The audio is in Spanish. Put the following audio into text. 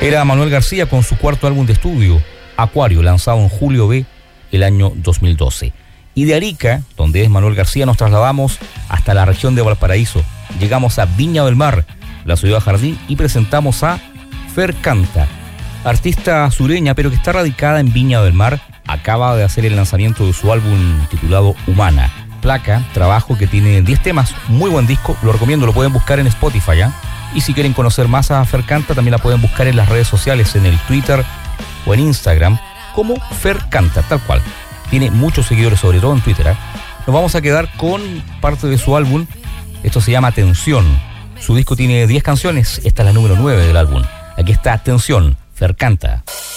Era Manuel García con su cuarto álbum de estudio, Acuario, lanzado en julio B el año 2012. Y de Arica, donde es Manuel García, nos trasladamos hasta la región de Valparaíso. Llegamos a Viña del Mar, la ciudad jardín, y presentamos a Fer Canta, artista sureña pero que está radicada en Viña del Mar. Acaba de hacer el lanzamiento de su álbum titulado Humana. Placa, trabajo que tiene 10 temas, muy buen disco, lo recomiendo, lo pueden buscar en Spotify, ¿ya? Y si quieren conocer más a Fer Canta, también la pueden buscar en las redes sociales, en el Twitter o en Instagram, como Fer Canta, tal cual. Tiene muchos seguidores, sobre todo en Twitter, ¿eh? Nos vamos a quedar con parte de su álbum, esto se llama Tensión. Su disco tiene 10 canciones, esta es la número 9 del álbum. Aquí está Tensión, Fer Canta.